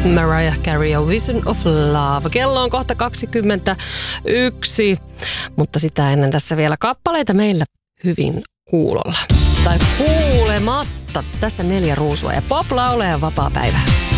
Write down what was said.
Mariah Carey, A Vision of Love. Kello on kohta 21, mutta sitä ennen tässä vielä kappaleita meillä hyvin kuulolla. Tai kuulematta. Tässä 4 ruusua ja pop-laulee ja vapaa päivä.